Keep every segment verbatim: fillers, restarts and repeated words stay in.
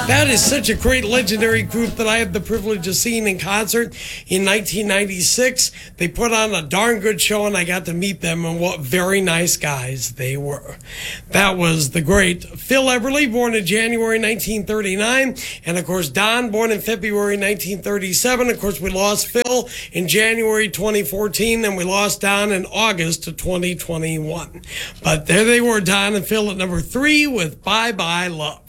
That is such a great legendary group that I had the privilege of seeing in concert in nineteen ninety-six. They put on a darn good show, and I got to meet them, and what very nice guys they were. That was the great Phil Everly, born in January nineteen thirty-nine, and of course Don, born in February nineteen thirty-seven. Of course, we lost Phil in January twenty fourteen, and we lost Don in August of twenty twenty-one. But there they were, Don and Phil at number three with Bye Bye Love.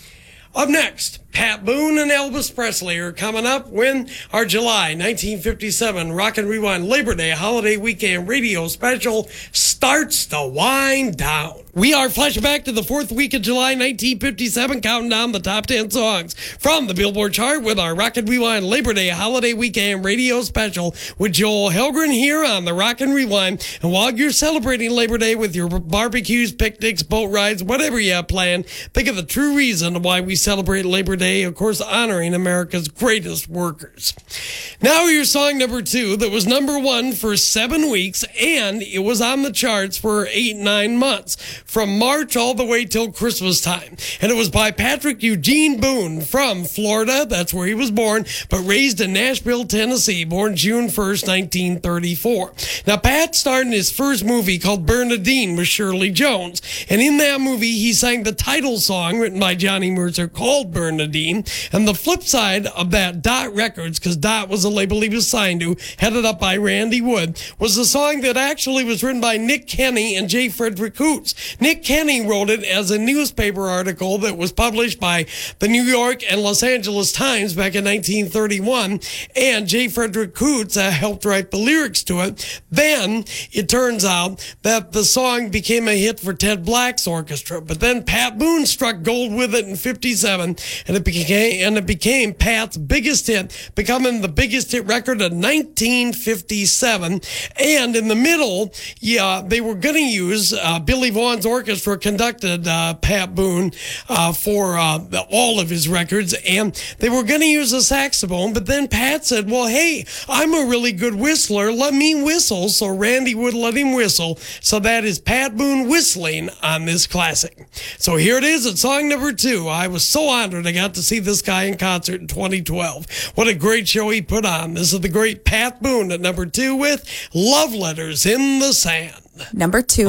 Up next, Pat Boone and Elvis Presley are coming up when our July nineteen fifty-seven Rock and Rewind Labor Day Holiday Weekend Radio Special starts to wind down. We are flashing back to the fourth week of July nineteen fifty-seven, counting down the top ten songs from the Billboard chart with our Rock and Rewind Labor Day Holiday Weekend Radio Special with Joel Helgren here on the Rock and Rewind. And while you're celebrating Labor Day with your barbecues, picnics, boat rides, whatever you have planned, think of the true reason why we celebrate Labor Day, of course, honoring America's greatest workers. Now your song number two that was number one for seven weeks, and it was on the charts for eight, nine months, from March all the way till Christmas time. And it was by Patrick Eugene Boone from Florida, that's where he was born, but raised in Nashville, Tennessee, born June first, nineteen thirty-four. Now, Pat starred in his first movie called Bernadine with Shirley Jones, and in that movie, he sang the title song written by Johnny Mercer called Bernadine. And the flip side of that, Dot Records, because Dot was a label he was signed to, headed up by Randy Wood, was a song that actually was written by Nick Kenny and J. Frederick Hoots. Nick Kenny wrote it as a newspaper article that was published by the New York and Los Angeles Times back in nineteen thirty-one, and J. Frederick Hoots uh, helped write the lyrics to it. Then it turns out that the song became a hit for Ted Black's orchestra, but then Pat Boone struck gold with it in fifty-seven, and it became and it became Pat's biggest hit, becoming the biggest hit record of nineteen fifty-seven. And in the middle, yeah, they were going to use uh, Billy Vaughan's orchestra conducted uh, Pat Boone uh, for uh, all of his records, and they were going to use a saxophone, but then Pat said, well, hey, I'm a really good whistler, let me whistle. So Randy would let him whistle. So that is Pat Boone whistling on this classic. So here it is at song number two. I was so honored I got to see this guy in concert in twenty twelve. What a great show he put on. This is the great Pat Boone at number two with Love Letters in the Sand. Number two.